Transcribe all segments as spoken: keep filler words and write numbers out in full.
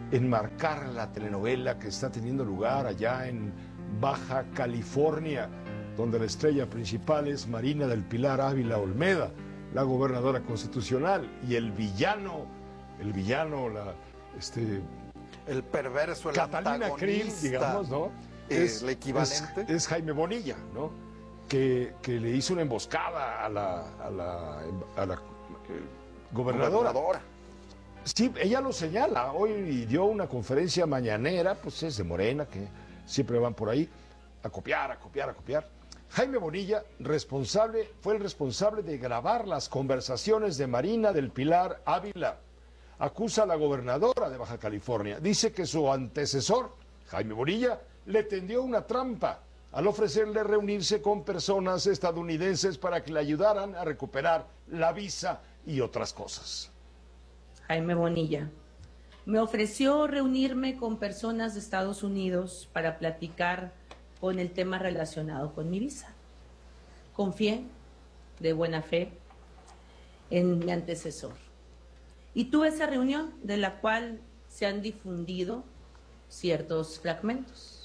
enmarcar la telenovela que está teniendo lugar allá en Baja California, donde la estrella principal es Marina del Pilar Ávila Olmeda, la gobernadora constitucional, y el villano, el villano, la, este, el perverso, el Catalina Krill, digamos, ¿no? Es el equivalente. Es, es Jaime Bonilla, ¿no? Que, que le hizo una emboscada a la, a la, a la eh, gobernadora. gobernadora. Sí, ella lo señala. Hoy dio una conferencia mañanera, pues es de Morena, que siempre van por ahí a copiar, a copiar, a copiar. Jaime Bonilla, responsable, fue el responsable de grabar las conversaciones de Marina del Pilar Ávila. Acusa a la gobernadora de Baja California. Dice que su antecesor, Jaime Bonilla, le tendió una trampa al ofrecerle reunirse con personas estadounidenses para que le ayudaran a recuperar la visa y otras cosas. Jaime Bonilla me ofreció reunirme con personas de Estados Unidos para platicar con el tema relacionado con mi visa. Confié de buena fe en mi antecesor. Y tuve esa reunión de la cual se han difundido ciertos fragmentos.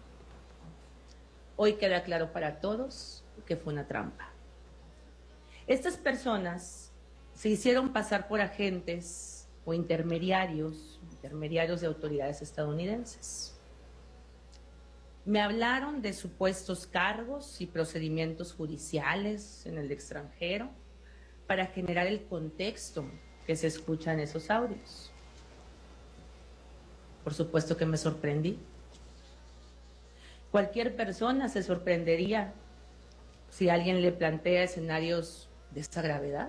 Hoy queda claro para todos que fue una trampa. Estas personas se hicieron pasar por agentes o intermediarios, intermediarios de autoridades estadounidenses. Me hablaron de supuestos cargos y procedimientos judiciales en el extranjero para generar el contexto que se escucha en esos audios. Por supuesto que me sorprendí. Cualquier persona se sorprendería si alguien le plantea escenarios de esta gravedad.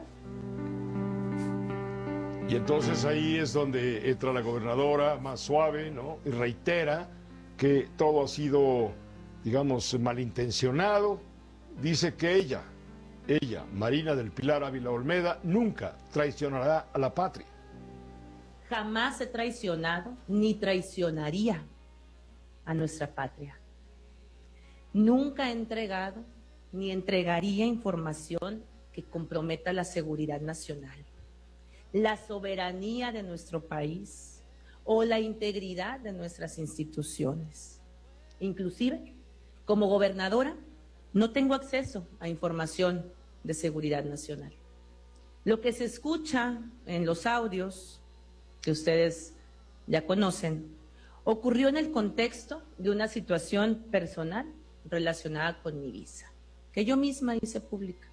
Y entonces ahí es donde entra la gobernadora más suave, ¿no? Y reitera que todo ha sido, digamos, malintencionado. Dice que ella, ella, Marina del Pilar Ávila Olmeda, nunca traicionará a la patria. Jamás he traicionado ni traicionaría a nuestra patria. Nunca he entregado ni entregaría información que comprometa la seguridad nacional, la soberanía de nuestro país o la integridad de nuestras instituciones. Inclusive, como gobernadora, no tengo acceso a información de seguridad nacional. Lo que se escucha en los audios que ustedes ya conocen ocurrió en el contexto de una situación personal relacionada con mi visa, que yo misma hice pública.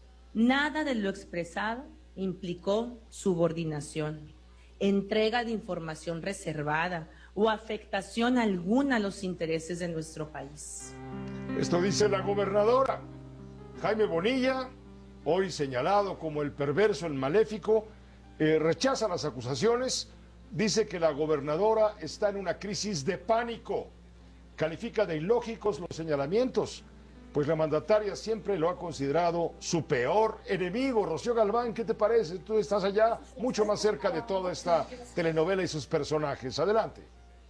Nada de lo expresado implicó subordinación, entrega de información reservada o afectación alguna a los intereses de nuestro país. Esto dice la gobernadora. Jaime Bonilla, hoy señalado como el perverso, el maléfico, eh, rechaza las acusaciones, dice que la gobernadora está en una crisis de pánico, califica de ilógicos los señalamientos, pues la mandataria siempre lo ha considerado su peor enemigo. Rocío Galván, ¿qué te parece? Tú estás allá mucho más cerca de toda esta telenovela y sus personajes. Adelante.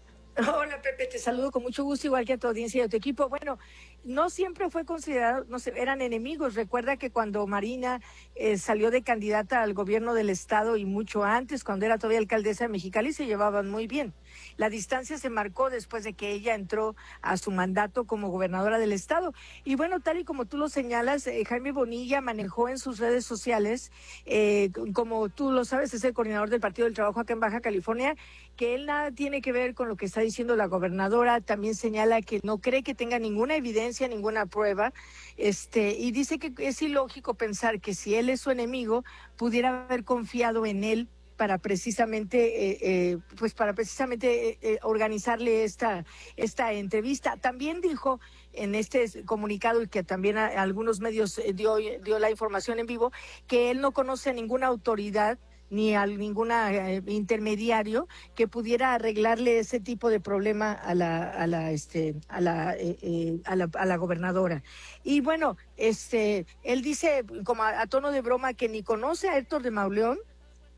Hola Pepe, te saludo con mucho gusto, igual que a tu audiencia y a tu equipo. Bueno, no siempre fue considerado, no sé, eran enemigos. Recuerda que cuando Marina eh, salió de candidata al gobierno del estado y mucho antes, cuando era todavía alcaldesa de Mexicali, se llevaban muy bien. La distancia se marcó después de que ella entró a su mandato como gobernadora del estado. Y bueno, tal y como tú lo señalas, eh, Jaime Bonilla manejó en sus redes sociales, eh, como tú lo sabes, es el coordinador del Partido del Trabajo acá en Baja California, que él nada tiene que ver con lo que está diciendo la gobernadora. También señala que no cree que tenga ninguna evidencia, ninguna prueba, este, y dice que es ilógico pensar que si él es su enemigo, pudiera haber confiado en él para precisamente, eh, eh, pues para precisamente eh, eh, organizarle esta, esta entrevista. También dijo en este comunicado, y que también a, a algunos medios eh, dio, dio la información en vivo, que él no conoce a ninguna autoridad ni a ningún eh, intermediario que pudiera arreglarle ese tipo de problema a la a la este a la, eh, eh, a la a la gobernadora. Y bueno, este él dice como a, a tono de broma que ni conoce a Héctor de Mauleón,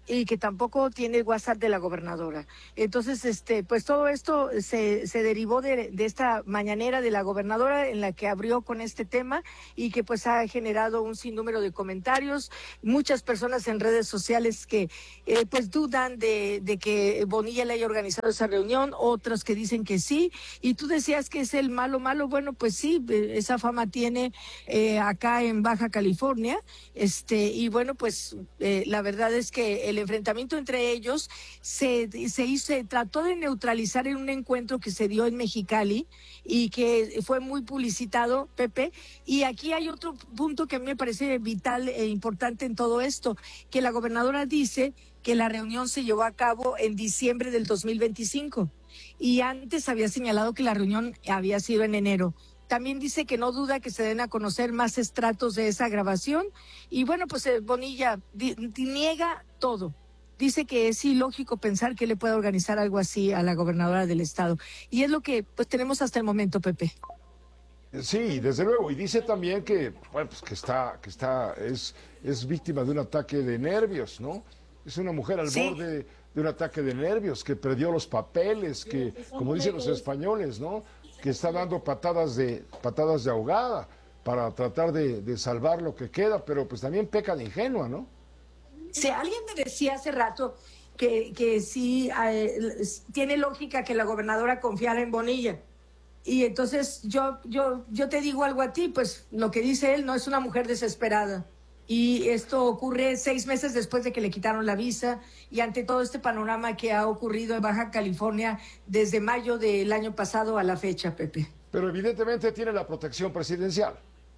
y que tampoco tiene el WhatsApp de la gobernadora. Entonces, este, pues todo esto se, se derivó de, de esta mañanera de la gobernadora en la que abrió con este tema y que pues ha generado un sinnúmero de comentarios, muchas personas en redes sociales que eh, pues dudan de, de que Bonilla le haya organizado esa reunión, otros que dicen que sí, y tú decías que es el malo malo, bueno, pues sí, esa fama tiene eh, acá en Baja California, este, y bueno, pues eh, la verdad es que el enfrentamiento entre ellos se, se hizo, se trató de neutralizar en un encuentro que se dio en Mexicali y que fue muy publicitado, Pepe, y aquí hay otro punto que a mí me parece vital e importante en todo esto, que la gobernadora dice que la reunión se llevó a cabo en diciembre del dos mil veinticinco y antes había señalado que la reunión había sido en enero. También dice que no duda que se den a conocer más estratos de esa grabación. Y bueno, pues eh, Bonilla di, di, niega todo. Dice que es ilógico pensar que le pueda organizar algo así a la gobernadora del estado. Y es lo que pues tenemos hasta el momento, Pepe. Sí, desde luego. Y dice también que, bueno, pues que está, que está, es, es víctima de un ataque de nervios, ¿no? Es una mujer al sí. borde de un ataque de nervios, que perdió los papeles, que, como dicen los españoles, ¿no? Que está dando patadas de patadas de ahogada para tratar de, de salvar lo que queda, pero pues también peca de ingenua, ¿no? Sí, alguien me decía hace rato que, que sí eh, tiene lógica que la gobernadora confiara en Bonilla. Y entonces yo, yo, yo te digo algo a ti, pues lo que dice él no es una mujer desesperada. Y esto ocurre seis meses después de que le quitaron la visa y ante todo este panorama que ha ocurrido en Baja California desde mayo del año pasado a la fecha, Pepe. Pero evidentemente tiene la protección presidencial.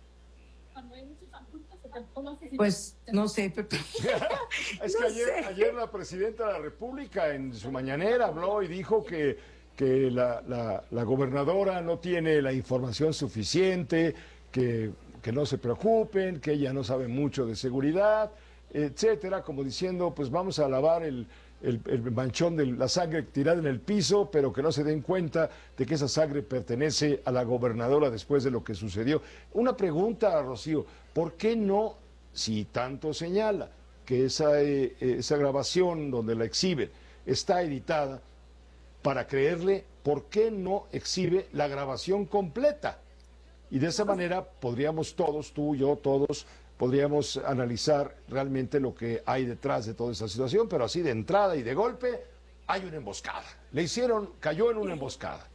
Pues no sé, Pepe. Es que no ayer, sé. ayer la presidenta de la República en su mañanera habló y dijo que, que la, la, la gobernadora no tiene la información suficiente, que... que no se preocupen, que ella no sabe mucho de seguridad, etcétera, como diciendo, pues vamos a lavar el, el, el manchón de la sangre tirada en el piso, pero que no se den cuenta de que esa sangre pertenece a la gobernadora después de lo que sucedió. Una pregunta, Rocío, ¿por qué no, si tanto señala que esa, eh, esa grabación donde la exhiben está editada, para creerle, ¿por qué no exhibe la grabación completa? Y de esa manera podríamos todos, tú, yo, todos, podríamos analizar realmente lo que hay detrás de toda esta situación, pero así de entrada y de golpe hay una emboscada. Le hicieron, cayó en una emboscada.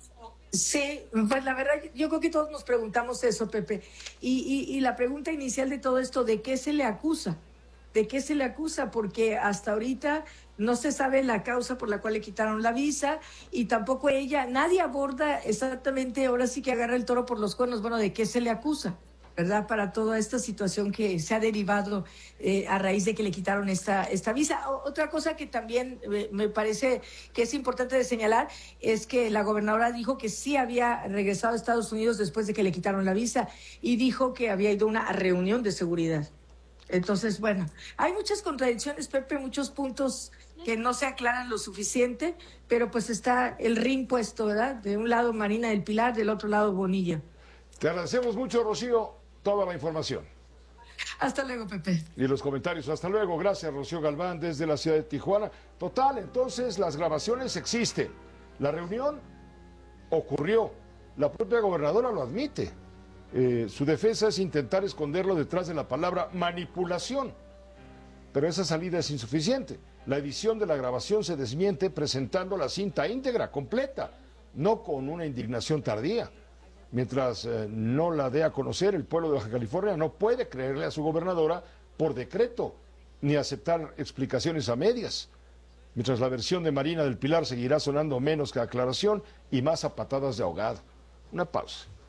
Sí, pues la verdad, yo creo que todos nos preguntamos eso, Pepe. Y, y, y la pregunta inicial de todo esto, ¿de qué se le acusa? ¿De qué se le acusa? Porque hasta ahorita no se sabe la causa por la cual le quitaron la visa y tampoco ella, nadie aborda exactamente, ahora sí que agarra el toro por los cuernos, bueno, ¿de qué se le acusa? ¿Verdad? Para toda esta situación que se ha derivado eh, a raíz de que le quitaron esta, esta visa. O, otra cosa que también eh, me parece que es importante de señalar es que la gobernadora dijo que sí había regresado a Estados Unidos después de que le quitaron la visa y dijo que había ido a una reunión de seguridad. Entonces, bueno, hay muchas contradicciones, Pepe, muchos puntos que no se aclaran lo suficiente, pero pues está el ring puesto, ¿verdad? De un lado Marina del Pilar, del otro lado Bonilla. Te agradecemos mucho, Rocío, toda la información. Hasta luego, Pepe. Y los comentarios, hasta luego. Gracias, Rocío Galván, desde la ciudad de Tijuana. Total, entonces las grabaciones existen. La reunión ocurrió. La propia gobernadora lo admite. Eh, su defensa es intentar esconderlo detrás de la palabra manipulación. Pero esa salida es insuficiente. La edición de la grabación se desmiente presentando la cinta íntegra, completa, no con una indignación tardía. Mientras eh, no la dé a conocer, el pueblo de Baja California no puede creerle a su gobernadora por decreto, ni aceptar explicaciones a medias. Mientras la versión de Marina del Pilar seguirá sonando menos que aclaración y más a patadas de ahogado. Una pausa.